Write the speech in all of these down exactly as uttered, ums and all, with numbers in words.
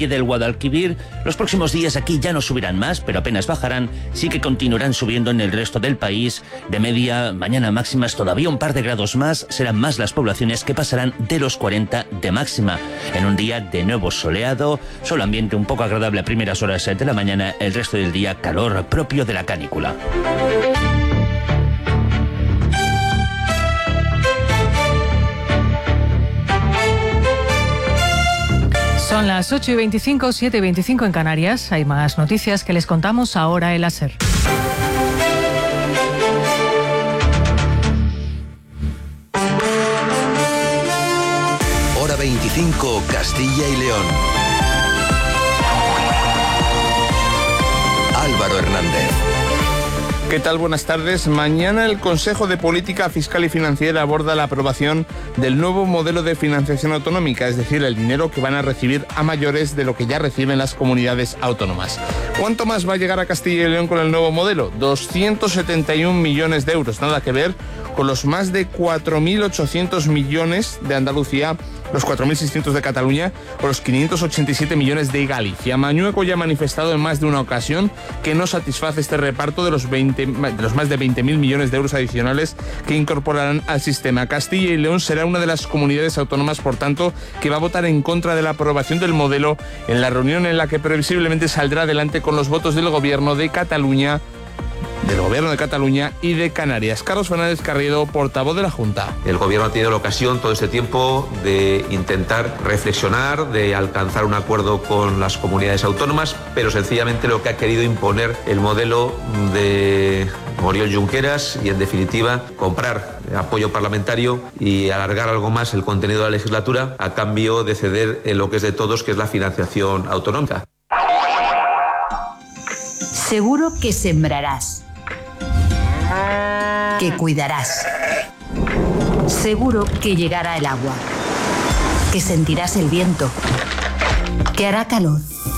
Valle del Guadalquivir. Los próximos días aquí ya no subirán más, pero apenas bajarán. Sí que continuarán subiendo en el resto del país. De media, mañana máximas todavía un par de grados más. Serán más las poblaciones que pasarán de los cuarenta de máxima. En un día de nuevo soleado, solo ambiente un poco agradable a primeras horas de la mañana, el resto del día calor propio de la canícula. Son las ocho y veinticinco, siete y veinticinco en Canarias. Hay más noticias que les contamos ahora en la SER. Hora veinticinco, Castilla y León. Álvaro Hernández. ¿Qué tal? Buenas tardes. Mañana el Consejo de Política Fiscal y Financiera aborda la aprobación del nuevo modelo de financiación autonómica, es decir, el dinero que van a recibir a mayores de lo que ya reciben las comunidades autónomas. ¿Cuánto más va a llegar a Castilla y León con el nuevo modelo? doscientos setenta y un millones de euros, nada que ver con los más de cuatro mil ochocientos millones de Andalucía, los cuatro mil seiscientos de Cataluña o los quinientos ochenta y siete millones de Galicia. Mañueco ya ha manifestado en más de una ocasión que no satisface este reparto de los, veinte, de los más de veinte mil millones de euros adicionales que incorporarán al sistema. Castilla y León será una de las comunidades autónomas, por tanto, que va a votar en contra de la aprobación del modelo en la reunión en la que previsiblemente saldrá adelante con los votos del gobierno de Cataluña, del Gobierno de Cataluña y de Canarias. Carlos Fernández Carriedo, portavoz de la Junta. El Gobierno ha tenido la ocasión todo este tiempo de intentar reflexionar, de alcanzar un acuerdo con las comunidades autónomas, pero sencillamente lo que ha querido imponer el modelo de Oriol Junqueras y, en definitiva, comprar apoyo parlamentario y alargar algo más el contenido de la legislatura a cambio de ceder en lo que es de todos, que es la financiación autonómica. Seguro que sembrarás, que cuidarás. Seguro que llegará el agua, que sentirás el viento, que hará calor.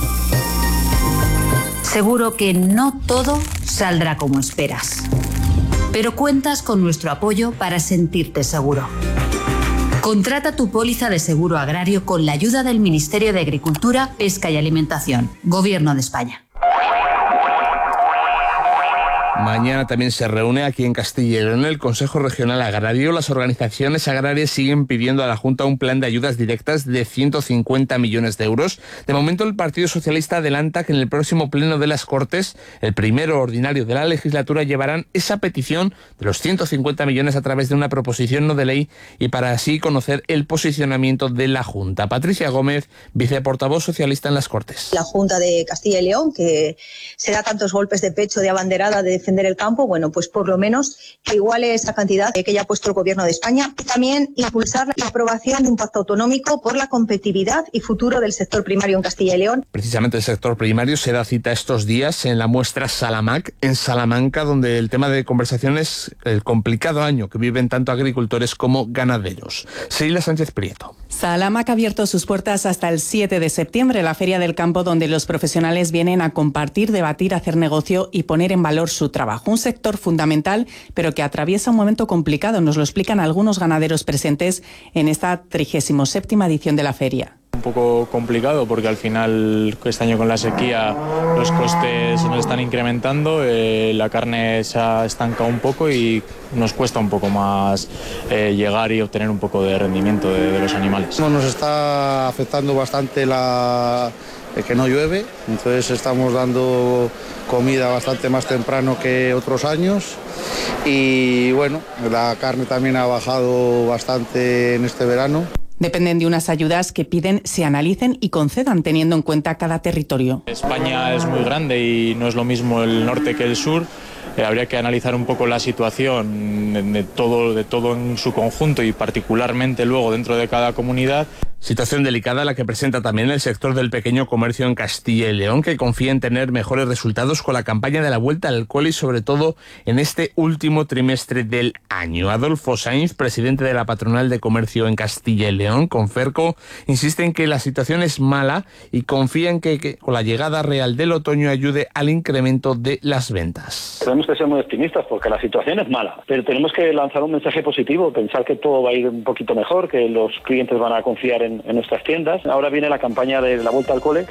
Seguro que no todo saldrá como esperas, pero cuentas con nuestro apoyo para sentirte seguro. Contrata tu póliza de seguro agrario con la ayuda del Ministerio de Agricultura, Pesca y Alimentación, Gobierno de España. Mañana también se reúne aquí en Castilla y León el Consejo Regional Agrario. Las organizaciones agrarias siguen pidiendo a la Junta un plan de ayudas directas de ciento cincuenta millones de euros. De momento, el Partido Socialista adelanta que en el próximo pleno de las Cortes, el primero ordinario de la legislatura, llevarán esa petición de los ciento cincuenta millones a través de una proposición no de ley y para así conocer el posicionamiento de la Junta. Patricia Gómez, viceportavoz socialista en las Cortes. La Junta de Castilla y León, que se da tantos golpes de pecho de abanderada de defender el campo, bueno, pues por lo menos que iguale esa cantidad que ya ha puesto el Gobierno de España. Y también impulsar la aprobación de un pacto autonómico por la competitividad y futuro del sector primario en Castilla y León. Precisamente el sector primario se da cita estos días en la muestra Salamac, en Salamanca, donde el tema de conversación es el complicado año que viven tanto agricultores como ganaderos. Sheila Sánchez Prieto. Salamac ha abierto sus puertas hasta el siete de septiembre, la Feria del Campo, donde los profesionales vienen a compartir, debatir, hacer negocio y poner en valor su trabajo. Un sector fundamental, pero que atraviesa un momento complicado. Nos lo explican algunos ganaderos presentes en esta trigésima séptima edición de la feria. Un poco complicado porque al final este año con la sequía los costes nos están incrementando, eh, la carne se ha estancado un poco y nos cuesta un poco más eh, llegar y obtener un poco de rendimiento de, de los animales. Nos está afectando bastante la que no llueve, entonces estamos dando comida bastante más temprano que otros años y bueno, la carne también ha bajado bastante en este verano. Dependen de unas ayudas que piden se analicen y concedan teniendo en cuenta cada territorio. España es muy grande y no es lo mismo el norte que el sur. Eh, habría que analizar un poco la situación de todo, de todo en su conjunto y particularmente luego dentro de cada comunidad. Situación delicada la que presenta también el sector del pequeño comercio en Castilla y León, que confía en tener mejores resultados con la campaña de la vuelta al cole y sobre todo en este último trimestre del año. Adolfo Sainz, presidente de la Patronal de Comercio en Castilla y León, Conferco, insiste en que la situación es mala y confía en que, que con la llegada real del otoño ayude al incremento de las ventas. Tenemos que ser muy optimistas porque la situación es mala, pero tenemos que lanzar un mensaje positivo, pensar que todo va a ir un poquito mejor, que los clientes van a confiar en en nuestras tiendas. Ahora viene la campaña de la vuelta al cole.